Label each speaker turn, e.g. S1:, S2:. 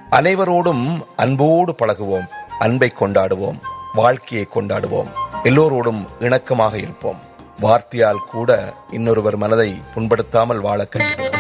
S1: அனைவரோடும் அன்போடு பழகுவோம், அன்பை கொண்டாடுவோம், வாழ்க்கையை கொண்டாடுவோம், எல்லோரோடும் இணக்கமாக இருப்போம். வார்த்தையால் கூட இன்னொருவர் மனதை புண்படுத்தாமல் வாழ கற்றுக்கொள்வோம்.